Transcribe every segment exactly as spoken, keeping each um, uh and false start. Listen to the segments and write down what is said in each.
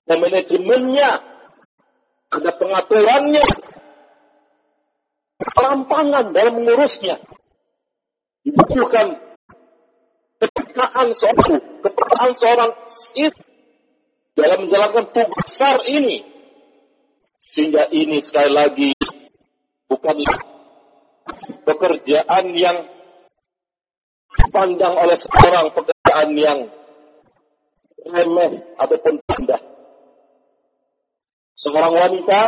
manajemennya, ada pengaturannya, perampangan dalam mengurusnya. Dibutuhkan kepekaan seorang, kepekaan seorang istri dalam menjalankan tugas besar ini. Sehingga ini sekali lagi bukanlah pekerjaan yang dipandang oleh seorang pekerjaan yang remeh ataupun rendah. Seorang wanita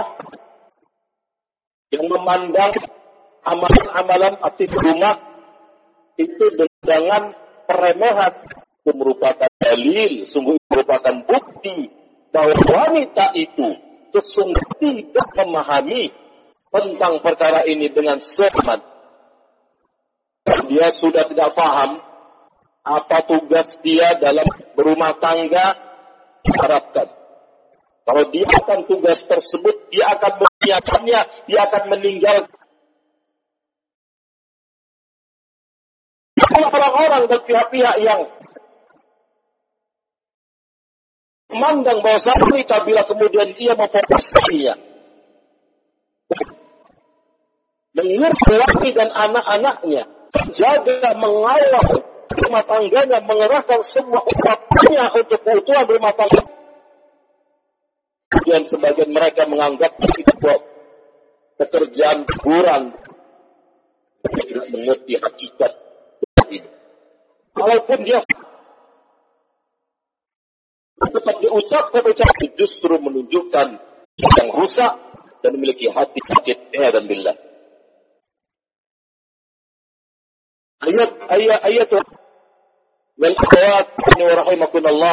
yang memandang amalan-amalan aktif rumah itu dengan peremehan, itu merupakan dalil, sungguh merupakan bukti bahwa wanita itu sesungguhnya tidak memahami tentang perkara ini dengan cermat. Dia sudah tidak paham apa tugas dia dalam berumah tangga diharapkan. Kalau dia akan tugas tersebut, dia akan menyiapkannya, dia akan meninggalkan. Orang-orang dan pihak-pihak yang memandang bahwa wanita bila kemudian ia memfokuskannya, mengurus laki dan anak-anaknya, jaga, mengawal rumah tangganya, mengerahkan semua upayanya untuk keutuhan rumah tangga. Kemudian sebagian mereka menganggap itu pekerjaan hiburan, tidak mengerti hakikat ini. Walaupun dia tetap diucapkan ucapan justru menunjukkan yang rusak dan memiliki hati sakit dan billah. Ayat ayat ayat wal akhwat wa rahimakumullah.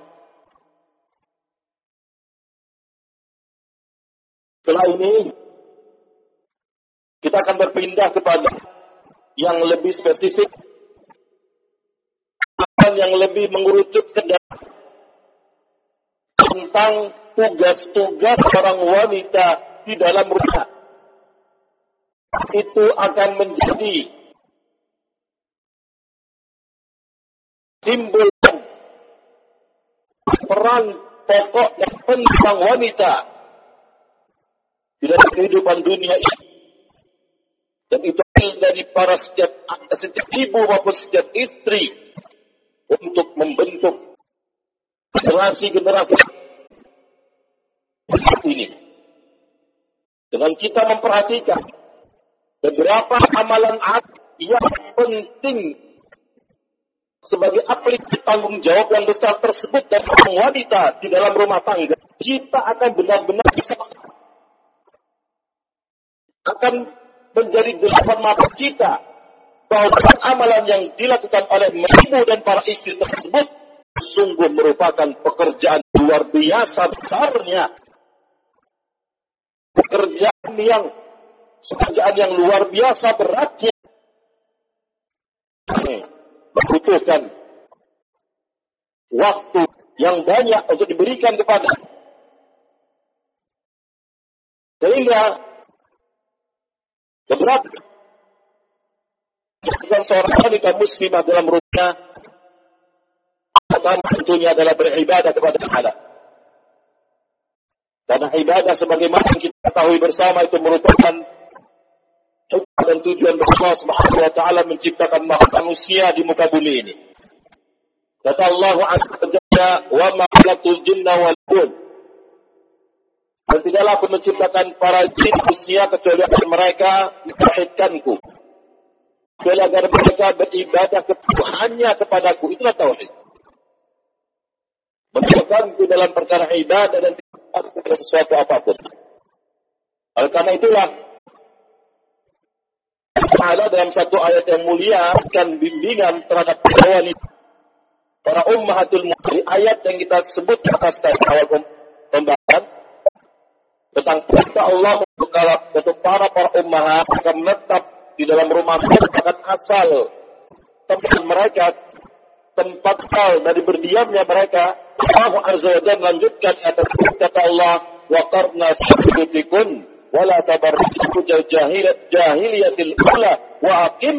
Setelah ini kita akan berpindah kepada yang lebih spesifik, yang lebih mengerucut ke dalam tentang tugas-tugas orang wanita di dalam rumah. Itu akan menjadi simbol peran pokok dan penting wanita di dalam kehidupan dunia ini. Dan itu dari para setiap, setiap ibu maupun setiap istri untuk membentuk generasi-generasi ini. Dengan kita memperhatikan beberapa amalan yang penting sebagai aplikasi tanggung jawab yang besar tersebut dari wanita di dalam rumah tangga, kita akan benar-benar bisa akan menjadi delapan mata kita bahwa amalan yang dilakukan oleh ibu dan para istri tersebut sungguh merupakan pekerjaan luar biasa besarnya, pekerjaan yang pekerjaan yang luar biasa beratnya, membutuhkan waktu yang banyak untuk diberikan kepada, sehingga beberapa seorang wanita muslimah dalam rumahnya pertama tentunya adalah beribadah kepada Allah. Karena ibadah sebagaimana yang kita ketahui bersama itu merupakan dan tujuan Allah Subhanahu wa taala menciptakan manusia di muka bumi ini. Kata Allah Azza wa Jalla, "Wa ma khalaqtul jinna wal ins." Dan tidaklah aku menciptakan para jin manusia kecuali agar mereka mentauhidkanku. Kecuali agar mereka beribadah hanya kepadaku. Itulah tauhid. Menunjukkanku dalam perkara ibadah dan tidak sesuatu apapun. Oleh karena itulah Allah dalam satu ayat yang mulia akan bimbingan terhadap wanita, para ummahatul mu'minin, ayat yang kita sebut atas awal pembahasan tentang perintah Allah untuk para para ummahat akan menetap di dalam rumah mereka asal tempat mereka, tempat asal dari berdiamnya mereka. Allah Azza wa Jalla melanjutkan atas kata Allah, wa qarna fi buyutikum wala tabarrujna jahiliyatil ula wa aqim